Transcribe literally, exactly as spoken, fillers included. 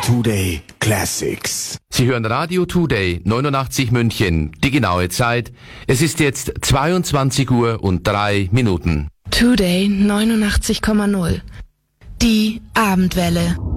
Today Classics. Sie hören Radio Today neunundachtzig München. Die genaue Zeit. Es ist jetzt zweiundzwanzig Uhr und drei Minuten. Today neunundachtzig Komma null. Die Abendwelle.